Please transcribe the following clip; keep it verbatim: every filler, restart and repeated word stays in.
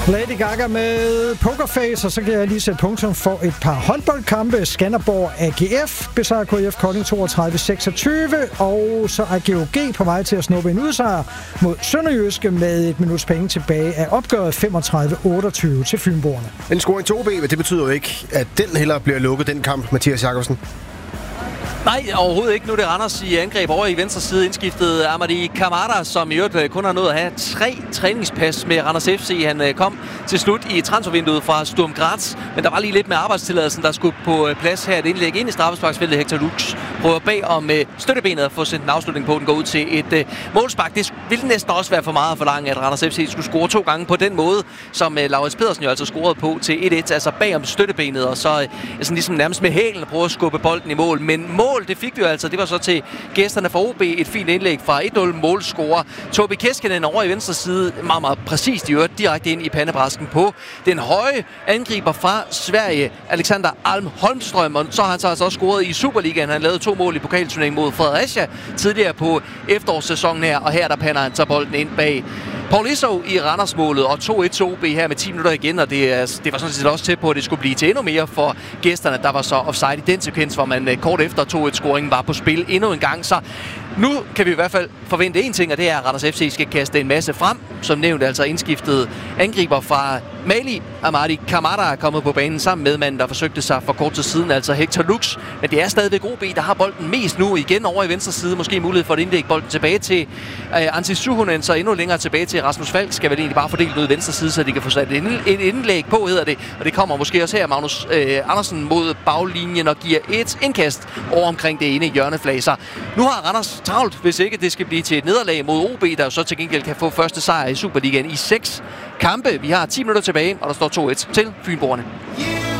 Lady Gaga med Pokerface, og så kan jeg lige sætte punktum for et par håndboldkampe. Skanderborg A G F besejrer K F Kolding toogtredive seksogtyve, og så er G O G på vej til at snuppe en udsejr mod Sønderjyske med et minuts penge tilbage af opgøret femogtredive otteogtyve til Fynboerne. En scoring to B, men det betyder jo ikke, at den heller bliver lukket, den kamp, Mathias Jakobsen. Nej, overhovedet ikke. Nu er det Randers i angreb over i venstre side indskiftet Amadi Kamada, som i øvrigt kun har nået at have tre træningspas med Randers F C. Han kom til slut i transfervinduet fra Sturm Graz, men der var lige lidt med arbejdstilladelsen, der skulle på plads her. Et indlæg ind i straffesparksfeltet. Hector Lux prøver bag om støttebenet at få sendt en afslutning på. Den går ud til et målspark. Det ville næsten også være for meget at forlange, at Randers F C skulle score to gange på den måde, som Laurits Pedersen jo altså scorede på til et et, altså bag om støttebenet, og så sådan ligesom nærmest med hælen at prøve at skubbe bolden i mål. Men mål, det fik vi jo altså. Det var så til gæsterne fra O B et fint indlæg fra et nul målscorer. Tobi Keskinen over i venstre side, meget, meget præcist i øvrigt, direkte ind i pandebrasken på den høje angriber fra Sverige, Alexander Alm Holmström, og så har han så altså også scoret i Superligaen. Han lavede to mål i pokalturneringen mod Fredericia tidligere på efterårssæsonen her, og her der pander han så bolden ind bag Paul Iso i Randers-målet, og to et til O B her med ti minutter igen, og det, er, det var sådan set også tæt på, at det skulle blive til endnu mere for gæsterne. Der var så offside i den sekvens, hvor man kort efter to et-scoringen var på spil endnu en gang. Så nu kan vi i hvert fald forvente en ting, og det er, at Randers F C skal kaste en masse frem. Som nævnt altså indskiftet angriber fra Mali, Amadi Kamada, er kommet på banen sammen med manden, der forsøgte sig for kort tid siden, altså Hector Lux. Men det er stadigvæk O B, der har bolden mest nu, igen over i venstre side. Måske mulighed for at indlægge bolden tilbage til uh, Antti Suhonen, så endnu længere tilbage til Rasmus Falk. Skal vel egentlig bare fordele ud i venstre side, så de kan få sat en indlæg på, hedder det. Og det kommer måske også her, Magnus uh, Andersen mod baglinjen og giver et indkast over omkring det ene hjørneflag. Så nu har Randers travlt, hvis ikke det skal blive til et nederlag mod O B, der jo så til gengæld kan få første sejr i Superligaen i seks kampe. Vi har ti minutter tilbage, og der står to et til Fynboerne.